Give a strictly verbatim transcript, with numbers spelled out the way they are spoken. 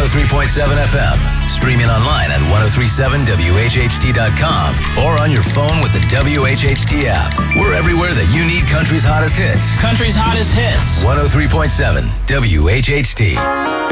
oh three point seven F M. Streaming online at ten thirty-seven W H H T dot com or on your phone with the W H H T app. We're everywhere that you need country's hottest hits. Country's hottest hits. one oh three point seven W H H T.